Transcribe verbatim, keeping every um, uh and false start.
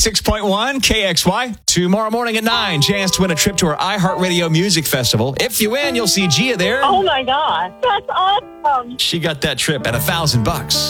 six point one K X Y. Tomorrow morning at nine, chance to win a trip to our iHeartRadio Music Festival. If you win, you'll see Gia there. Oh, my God. That's awesome. She got that trip at a thousand bucks.